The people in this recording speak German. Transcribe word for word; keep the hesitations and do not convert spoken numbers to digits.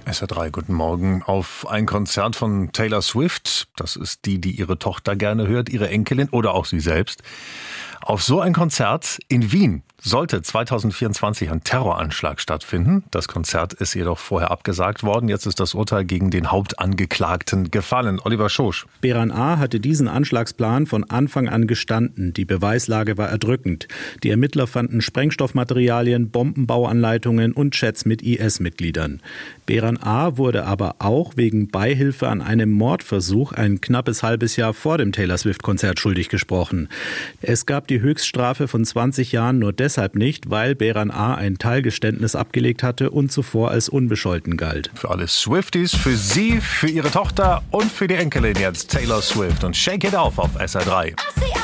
S R drei, guten Morgen. Auf ein Konzert von Taylor Swift, das ist die, die ihre Tochter gerne hört, ihre Enkelin oder auch sie selbst. Auf so ein Konzert in Wien sollte zwanzig vierundzwanzig ein Terroranschlag stattfinden. Das Konzert ist jedoch vorher abgesagt worden. Jetzt ist das Urteil gegen den Hauptangeklagten gefallen. Oliver Schosch. Beran A. hatte diesen Anschlagsplan von Anfang an gestanden. Die Beweislage war erdrückend. Die Ermittler fanden Sprengstoffmaterialien, Bombenbauanleitungen und Chats mit I S-Mitgliedern. Beran A. wurde aber auch wegen Beihilfe an einem Mordversuch ein knappes halbes Jahr vor dem Taylor Swift-Konzert schuldig gesprochen. Es gab die Höchststrafe von zwanzig Jahren nur deshalb nicht, weil Beran A. ein Teilgeständnis abgelegt hatte und zuvor als unbescholten galt. Für alle Swifties, für Sie, für Ihre Tochter und für die Enkelin jetzt Taylor Swift und Shake It Off auf S R drei.